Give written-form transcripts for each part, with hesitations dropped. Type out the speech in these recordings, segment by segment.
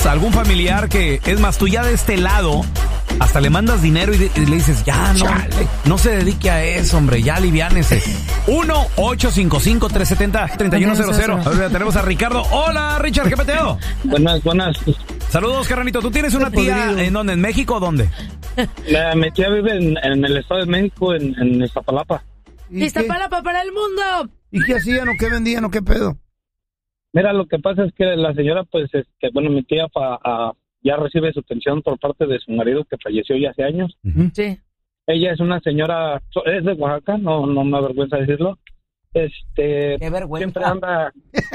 algún familiar que, es más, tú ya de este lado, hasta le mandas dinero y le dices, ya, no se dedique a eso, hombre, ya aliviánese. 1-855-370-3100. Ahora tenemos a Ricardo. Hola, Richard, ¿qué peteo? Buenas. Saludos, carnalito. ¿Tú tienes una tía en dónde? ¿En México o dónde? Mi tía vive en el Estado de México, en Iztapalapa. ¡Iztapalapa para el mundo! ¿Y qué hacían o qué vendían o qué pedo? Mira, lo que pasa es que la señora, pues, mi tía ya recibe su pensión por parte de su marido que falleció ya hace años. Sí. Ella es una señora, es de Oaxaca, no me avergüenza decirlo. Qué vergüenza. Siempre anda,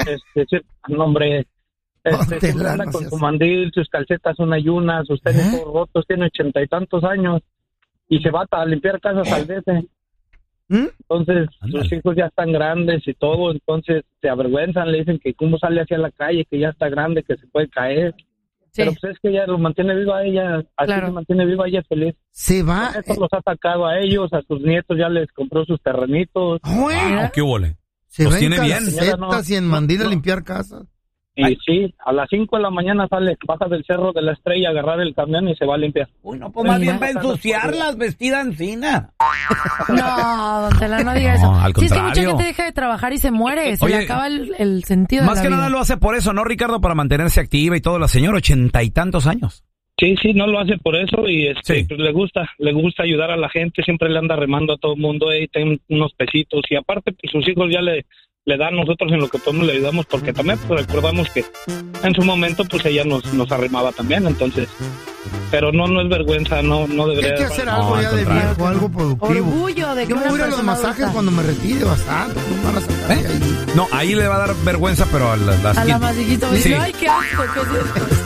siempre anda con su mandil, sus calcetas son ayunas, sus tenis todos rotos, tiene 80 y tantos años y se va a limpiar casas al DC. Entonces, sus hijos ya están grandes y todo, entonces se avergüenzan, le dicen que cómo sale hacia la calle, que ya está grande, que se puede caer. Sí. Pero pues es que ella lo mantiene viva, ella así se mantiene viva, ella es feliz. Se va. Esto los ha atacado a ellos, a sus nietos, ya les compró sus terrenitos. ¿Qué huele? Se los va tiene en bien. calcetas y en mandil a limpiar casas. Y sí, a las 5 de la mañana baja del Cerro de la Estrella a agarrar el camión y se va a limpiar. Uy, no, pues más bien va a ensuciarlas vestida encina. No, don Tela, no diga eso. Al contrario. Sí, es que mucha gente deja de trabajar y se muere, se le acaba el sentido de la vida. Más que nada lo hace por eso, ¿no, Ricardo? Para mantenerse activa y todo, la señora, 80 y tantos años. Sí, no lo hace por eso y pues le gusta ayudar a la gente, siempre le anda remando a todo el mundo, ten unos pesitos y aparte pues sus hijos ya le dan, nosotros en lo que podemos le ayudamos porque también pues, recordamos que en su momento pues ella nos arrimaba también, entonces, pero no es vergüenza, no debería. Hay que hacer algo ya de viejo, algo productivo. Orgullo de que yo me voy a los masajes cuando me retire bastante, no van a sacar ahí. No, ahí le va a dar vergüenza, pero a las a la más chiquita, sí. ay, qué asco, ¿qué es esto?